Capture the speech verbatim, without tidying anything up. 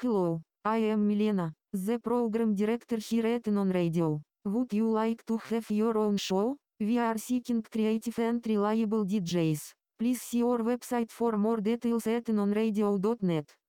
Hello, I am Milena, the program director here at Non Radio. Would you like to have your own show? We are seeking creative and reliable D Js. Please see our website for more details at nonradio dot net.